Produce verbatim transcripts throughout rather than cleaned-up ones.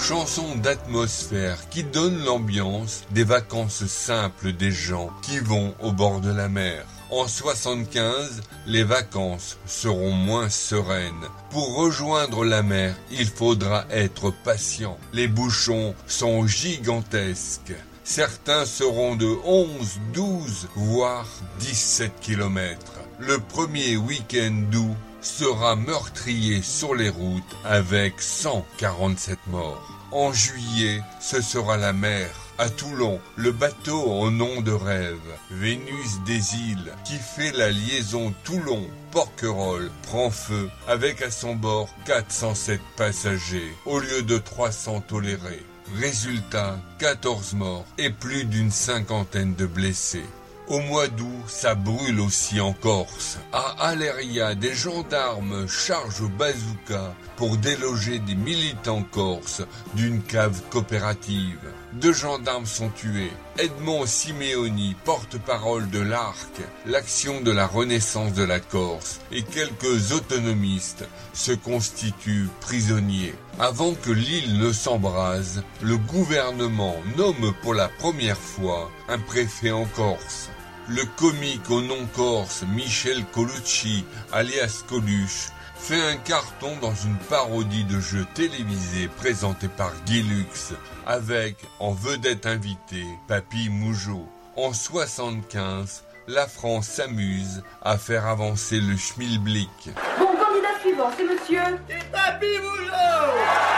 chanson d'atmosphère qui donne l'ambiance des vacances simples des gens qui vont au bord de la mer. En soixante-quinze, les vacances seront moins sereines. Pour rejoindre la mer, il faudra être patient. Les bouchons sont gigantesques. Certains seront de onze, douze, voire dix-sept kilomètres. Le premier week-end d'août sera meurtrier sur les routes avec cent quarante-sept morts. En juillet, ce sera la mer. À Toulon, le bateau au nom de rêve, Vénus des îles, qui fait la liaison Toulon-Porquerolles, prend feu avec à son bord quatre cent sept passagers au lieu de trois cents tolérés. Résultat, quatorze morts et plus d'une cinquantaine de blessés. Au mois d'août, ça brûle aussi en Corse. À Aléria, des gendarmes chargent au bazooka pour déloger des militants corses d'une cave coopérative. Deux gendarmes sont tués. Edmond Simeoni, porte-parole de l'Arc, l'action de la Renaissance de la Corse, et quelques autonomistes se constituent prisonniers. Avant que l'île ne s'embrase, le gouvernement nomme pour la première fois un préfet en Corse. Le comique au nom corse Michel Colucci, alias Coluche, fait un carton dans une parodie de jeu télévisé présenté par Guy Lux, avec, en vedette invitée, Papy Mougeot. En soixante-quinze, la France s'amuse à faire avancer le schmilblick. Bon, candidat suivant, c'est monsieur... C'est Papy Mougeot.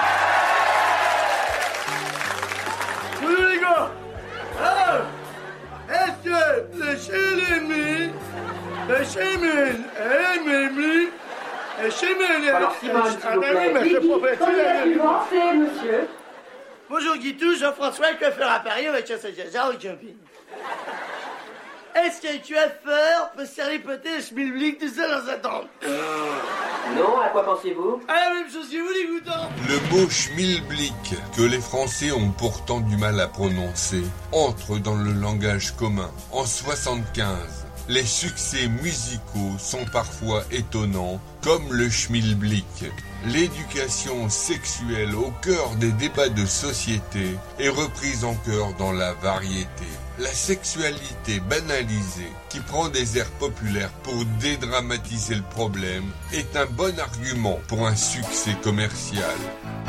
Bonjour les gars. Alors, est-ce que le chélémi, le chémine et mémi, le chémine et... Alors, Simone, s'il vous plaît. Candidat suivant, c'est monsieur... Bonjour Guitou, Jean-François, coiffeur à Paris, avec chasse à Jaja au camping. Est-ce que tu as peur peut se faire lipoter le schmilblick tout seul dans sa tente? Non, à quoi pensez-vous? À la même chose que vous, les goutons. Le mot schmilblick, que les Français ont pourtant du mal à prononcer, entre dans le langage commun. En soixante-quinze, les succès musicaux sont parfois étonnants, comme le schmilblick. L'éducation sexuelle au cœur des débats de société est reprise en chœur dans la variété. La sexualité banalisée, qui prend des airs populaires pour dédramatiser le problème, est un bon argument pour un succès commercial.